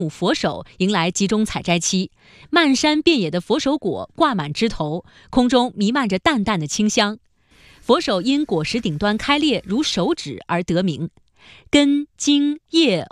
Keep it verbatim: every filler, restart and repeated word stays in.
佛手迎来集中采摘期，漫山遍野的佛手果挂满枝头，空中弥漫着淡淡的清香。佛手因果实顶端开裂如手指而得名，根、茎、叶、